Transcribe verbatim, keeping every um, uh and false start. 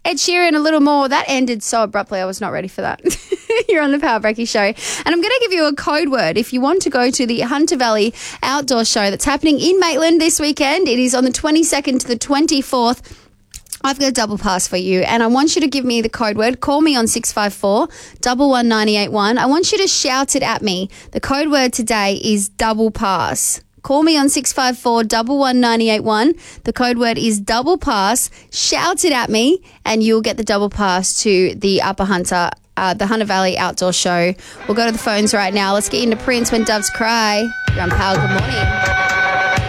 Ed Sheeran, a little more. That ended so abruptly. I was not ready for that. You're on the Power Breaky Show. And I'm going to give you a code word if you want to go to the Hunter Valley Outdoor Show that's happening in Maitland this weekend. It is on the twenty-second to the twenty-fourth. I've got a double pass for you, and I want you to give me the code word. Call me on six five four, one one nine eight one. I want you to shout it at me. The code word today is double pass. Call me on six five four, one one nine eight one. The code word is double pass. Shout it at me, and you'll get the double pass to the Upper Hunter, uh, the Hunter Valley Outdoor Show. We'll go to the phones right now. Let's get into Prince, When Doves Cry. You're on Power. Good morning.